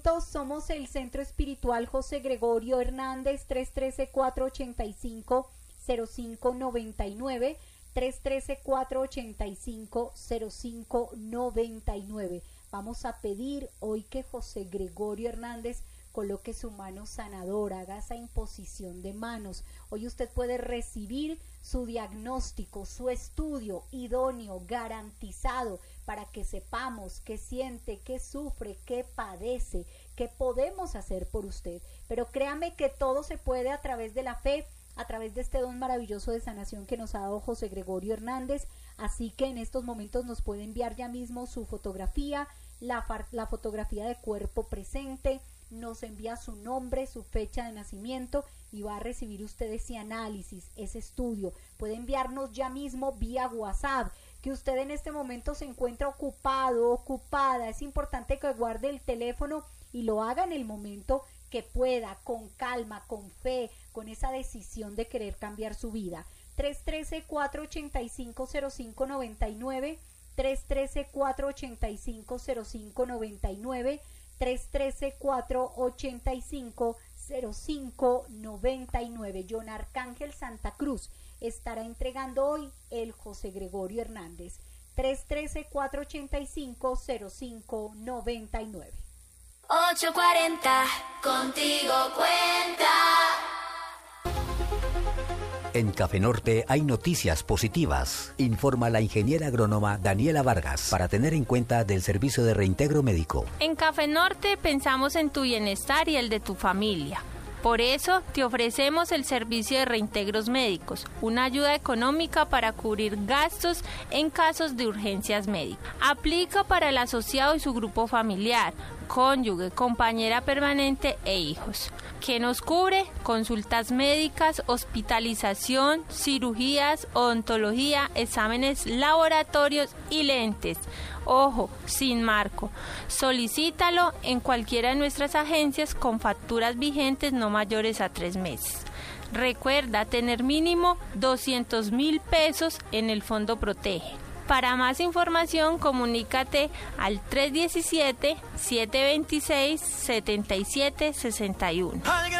Somos el Centro Espiritual José Gregorio Hernández, 313-485-0599, 313-485-0599. Vamos a pedir hoy que José Gregorio Hernández coloque su mano sanadora, haga esa imposición de manos. Hoy usted puede recibir su diagnóstico, su estudio idóneo, garantizado, para que sepamos qué siente, qué sufre, qué padece, qué podemos hacer por usted. Pero créame que todo se puede a través de la fe, a través de este don maravilloso de sanación que nos ha dado José Gregorio Hernández. Así que en estos momentos nos puede enviar ya mismo su fotografía, la fotografía de cuerpo presente, nos envía su nombre, su fecha de nacimiento y va a recibir usted ese análisis, ese estudio. Puede enviarnos ya mismo vía WhatsApp, que usted en este momento se encuentra ocupado, ocupada. Es importante que guarde el teléfono y lo haga en el momento que pueda, con calma, con fe, con esa decisión de querer cambiar su vida. 313-485-0599, 313-485-0599, 313-485-0599. John Arcángel Santa Cruz estará entregando hoy el José Gregorio Hernández. 313-485-0599. 840, contigo cuenta. En Café Norte hay noticias positivas, informa la ingeniera agrónoma Daniela Vargas, para tener en cuenta del servicio de reintegro médico. En Café Norte pensamos en tu bienestar y el de tu familia. Por eso te ofrecemos el servicio de reintegros médicos, una ayuda económica para cubrir gastos en casos de urgencias médicas. Aplica para el asociado y su grupo familiar, cónyuge, compañera permanente e hijos. ¿Qué nos cubre? Consultas médicas, hospitalización, cirugías, odontología, exámenes laboratorios y lentes. Ojo, sin marco. Solicítalo en cualquiera de nuestras agencias con facturas vigentes no mayores a 3 meses. Recuerda tener mínimo 200,000 pesos en el Fondo Protege. Para más información, comunícate al 317-726-7761.